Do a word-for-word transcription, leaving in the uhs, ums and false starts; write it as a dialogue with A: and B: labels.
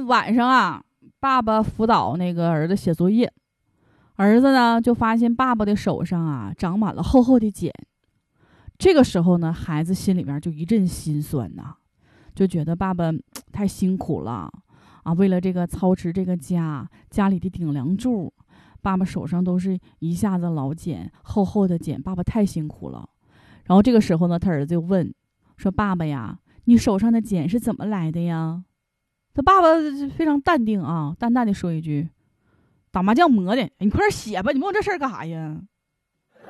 A: 天晚上啊，爸爸辅导那个儿子写作业，儿子呢就发现爸爸的手上啊长满了厚厚的茧。这个时候呢，孩子心里面就一阵心酸呐、啊，就觉得爸爸太辛苦了啊，为了这个操持这个家，家里的顶梁柱，爸爸手上都是一下子老茧，厚厚的茧，爸爸太辛苦了。然后这个时候呢，他儿子就问说：“爸爸呀，你手上的茧是怎么来的呀？”他爸爸非常淡定啊，淡淡的说一句：“打麻将磨的。你快点写吧，你问我这事儿干啥呀？”